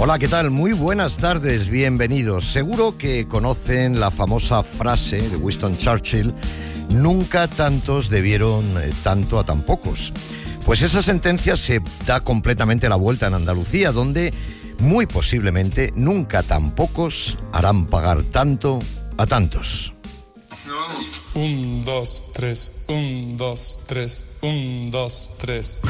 Hola, ¿qué tal? Muy buenas tardes, bienvenidos. Seguro que conocen la famosa frase de Winston Churchill: nunca tantos debieron tanto a tan pocos. Pues esa sentencia se da completamente la vuelta en Andalucía, donde muy posiblemente nunca tan pocos harán pagar tanto a tantos. 1, 2, 3, 1, 2, 3, 1, 2, 3.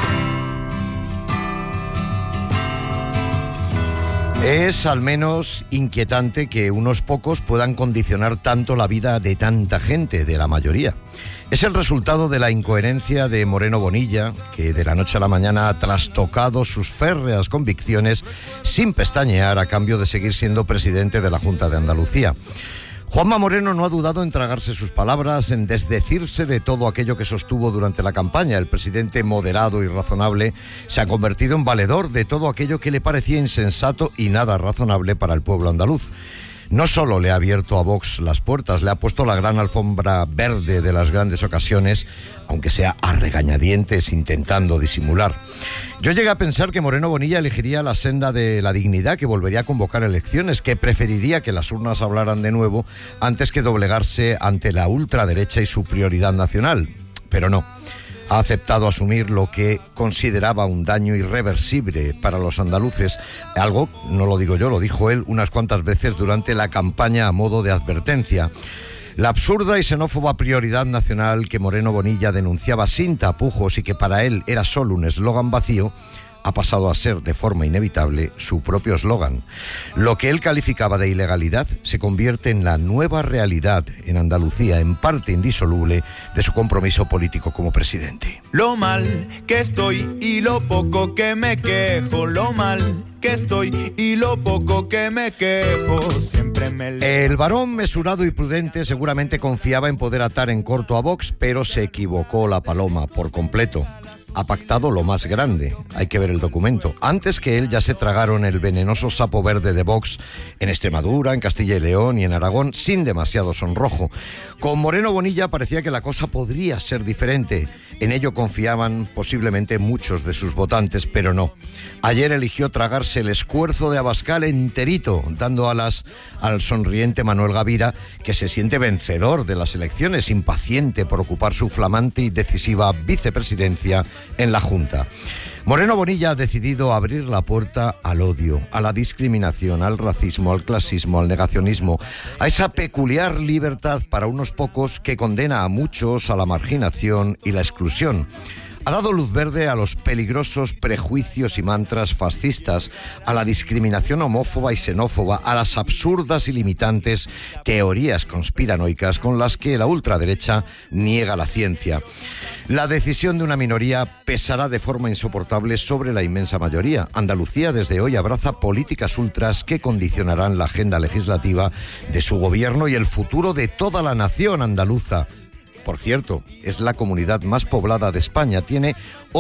Es al menos inquietante que unos pocos puedan condicionar tanto la vida de tanta gente, de la mayoría. Es el resultado de la incoherencia de Moreno Bonilla, que de la noche a la mañana ha trastocado sus férreas convicciones sin pestañear a cambio de seguir siendo presidente de la Junta de Andalucía. Juanma Moreno no ha dudado en tragarse sus palabras, en desdecirse de todo aquello que sostuvo durante la campaña. El presidente moderado y razonable se ha convertido en valedor de todo aquello que le parecía insensato y nada razonable para el pueblo andaluz. No solo le ha abierto a Vox las puertas, le ha puesto la gran alfombra verde de las grandes ocasiones, aunque sea a regañadientes intentando disimular. Yo llegué a pensar que Moreno Bonilla elegiría la senda de la dignidad, que volvería a convocar elecciones, que preferiría que las urnas hablaran de nuevo antes que doblegarse ante la ultraderecha y su prioridad nacional. Pero no. Ha aceptado asumir lo que consideraba un daño irreversible para los andaluces. Algo, no lo digo yo, lo dijo él unas cuantas veces durante la campaña a modo de advertencia. La absurda y xenófoba prioridad nacional que Moreno Bonilla denunciaba sin tapujos y que para él era solo un eslogan vacío, ha pasado a ser de forma inevitable su propio eslogan. Lo que él calificaba de ilegalidad se convierte en la nueva realidad en Andalucía, en parte indisoluble de su compromiso político como presidente. Lo mal que estoy y lo poco que me quejo, lo mal que estoy y lo poco que me quejo, siempre me... El varón mesurado y prudente seguramente confiaba en poder atar en corto a Vox, pero se equivocó la paloma por completo. Ha pactado lo más grande, hay que ver el documento. Antes que él ya se tragaron el venenoso sapo verde de Vox en Extremadura, en Castilla y León y en Aragón, sin demasiado sonrojo. Con Moreno Bonilla parecía que la cosa podría ser diferente. En ello confiaban posiblemente muchos de sus votantes, pero no. Ayer eligió tragarse el escuerzo de Abascal enterito, dando alas al sonriente Manuel Gavira, que se siente vencedor de las elecciones, impaciente por ocupar su flamante y decisiva vicepresidencia en la Junta. Moreno Bonilla ha decidido abrir la puerta al odio, a la discriminación, al racismo, al clasismo, al negacionismo, a esa peculiar libertad para unos pocos que condena a muchos a la marginación y la exclusión. Ha dado luz verde a los peligrosos prejuicios y mantras fascistas, a la discriminación homófoba y xenófoba, a las absurdas y limitantes teorías conspiranoicas con las que la ultraderecha niega la ciencia. La decisión de una minoría pesará de forma insoportable sobre la inmensa mayoría. Andalucía desde hoy abraza políticas ultras que condicionarán la agenda legislativa de su gobierno y el futuro de toda la nación andaluza. Por cierto, es la comunidad más poblada de España, tiene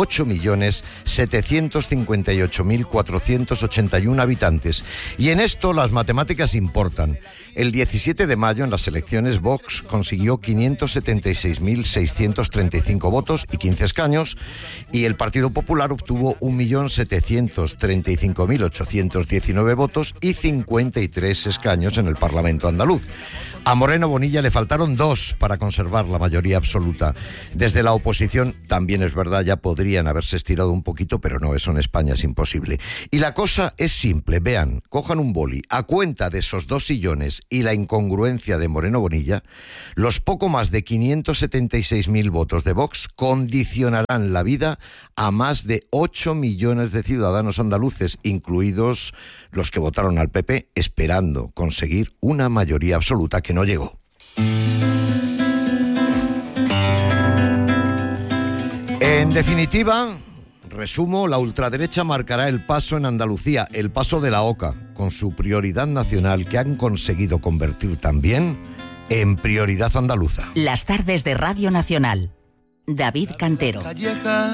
8.758.481 habitantes. Y en esto las matemáticas importan. El 17 de mayo, en las elecciones, Vox consiguió 576.635 votos y 15 escaños, y el Partido Popular obtuvo 1.735.819 votos y 53 escaños en el Parlamento andaluz. A Moreno Bonilla le faltaron 2 para conservar la mayoría absoluta. Desde la oposición, también es verdad, ya podrían haberse estirado un poquito, pero no, eso en España es imposible. Y la cosa es simple, vean, cojan un boli, a cuenta de esos 2 sillones y la incongruencia de Moreno Bonilla, los poco más de 576.000 votos de Vox condicionarán la vida a más de 8 millones de ciudadanos andaluces, incluidos los que votaron al PP, esperando conseguir una mayoría absoluta que no llegó. En definitiva, resumo, la ultraderecha marcará el paso en Andalucía, el paso de la OCA, con su prioridad nacional que han conseguido convertir también en prioridad andaluza. Las tardes de Radio Nacional. David Cantero.